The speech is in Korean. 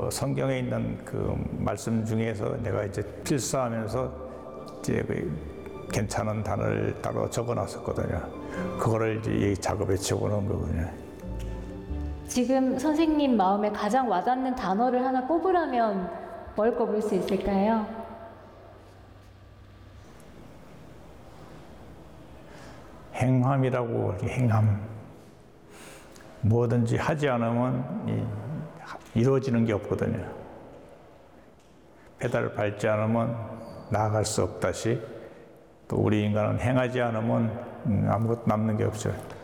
성경에 있는 그 말씀 중에서 내가 이제 필사하면서 이제 괜찮은 단어를 따로 적어놨었거든요. 그거를 이제 이 작업에 적어놓은 거거든요. 지금 선생님 마음에 가장 와닿는 단어를 하나 꼽으라면 뭘 꼽을 수 있을까요? 행함이라고, 행함. 뭐든지 하지 않으면 이루어지는 게 없거든요. 페달을 밟지 않으면 나아갈 수 없다시, 또 우리 인간은 행하지 않으면 아무것도 남는 게 없죠.